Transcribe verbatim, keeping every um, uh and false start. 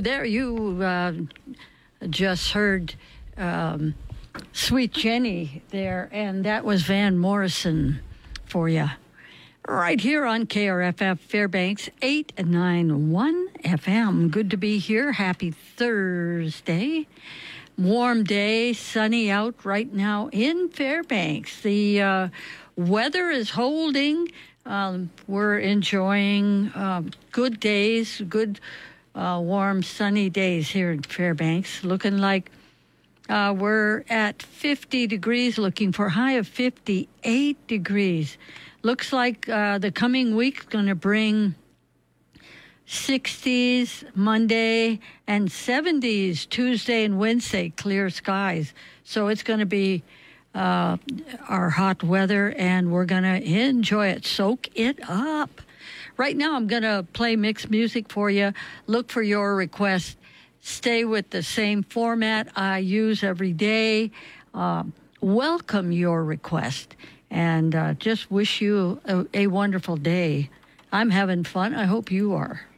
there you uh, just heard um, Sweet Jenny there, and that was Van Morrison for you. Right here on K R F F Fairbanks eight ninety-one F M. Good to be here. Happy Thursday. Warm day, sunny out right now in Fairbanks. The uh, weather is holding. Um, we're enjoying uh, good days, good uh, warm, sunny days here in Fairbanks. Looking like uh, we're at fifty degrees, looking for a high of fifty-eight degrees. Looks like uh, the coming week's going to bring sixties Monday and seventies Tuesday and Wednesday, clear skies. So it's going to be uh, our hot weather, and we're going to enjoy it, soak it up. Right now, I'm going to play mixed music for you. Look for your request. Stay with the same format I use every day. Uh, welcome your request. And uh, just wish you a, a wonderful day. I'm having fun. I hope you are.